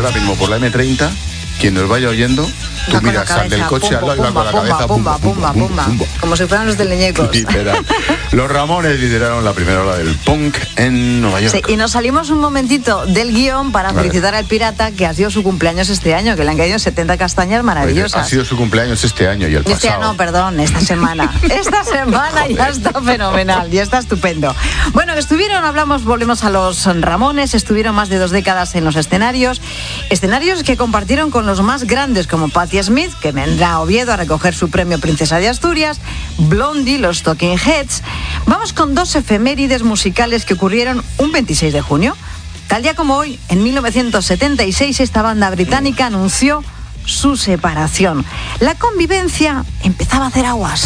ahora mismo por la M30, quien nos vaya oyendo, tú miras, sal del coche al lado y va con la cabeza pumba, como si fueran los de Leñecos. Literal. Los Ramones lideraron la primera ola del punk en Nueva York. Sí, y nos salimos un momentito del guión para felicitar al pirata, que ha sido su cumpleaños este año, que le han caído 70 castañas maravillosas. Oye, ha sido su cumpleaños este año y el pasado. No, perdón, esta semana. Esta semana ya está fenomenal, ya está estupendo. Bueno, volvemos a los Ramones, estuvieron más de 2 décadas en los escenarios que compartieron con los más grandes como Patti Smith, que vendrá a Oviedo a recoger su premio Princesa de Asturias, Blondie, los Talking Heads. Vamos con 2 efemérides musicales que ocurrieron un 26 de junio. Tal día como hoy, en 1976, esta banda británica anunció su separación. La convivencia empezaba a hacer aguas.